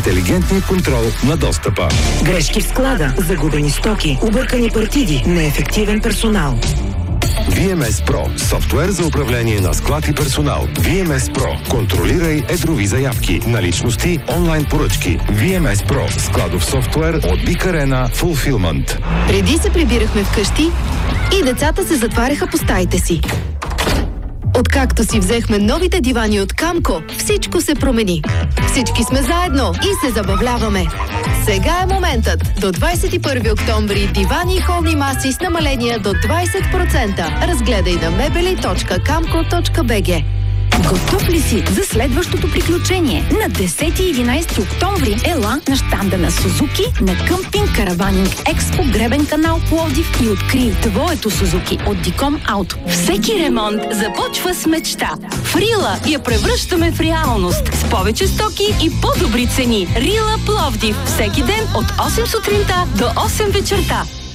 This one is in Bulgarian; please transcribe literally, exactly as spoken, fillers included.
интелигентния контрол на достъпа. Грешки в склада, загубени стоки, объркани партиди, неефективен персонал. ви ем ес Pro – софтуер за управление на склад и персонал. ви ем ес Pro – контролирай едрови заявки, наличности, онлайн поръчки. ви ем ес Pro – складов софтуер от Big Arena Fulfillment. Преди се прибирахме вкъщи и децата се затваряха по стаите си. Откакто си взехме новите дивани от Камко, всичко се промени. Всички сме заедно и се забавляваме. Сега е моментът. До двадесет и първи октомври дивани и холни маси с намаления до двадесет процента. Разгледай на мебели точка камко точка би джи. Готов ли си за следващото приключение? На десети и единадесети октомври ела на щанда на Сузуки на Къмпинг Караванинг Експо Гребен канал Пловдив и открий твоето Сузуки от Диком Ауто. Всеки ремонт започва с мечта. В Рила я превръщаме в реалност с повече стоки и по-добри цени. Рила Пловдив. Всеки ден от осем сутринта до осем вечерта.